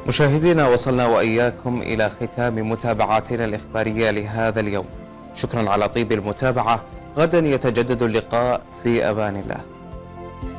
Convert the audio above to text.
مشاهدينا، وصلنا وإياكم إلى ختام متابعاتنا الإخبارية لهذا اليوم. شكرا على طيب المتابعة. غدا يتجدد اللقاء في أمان الله.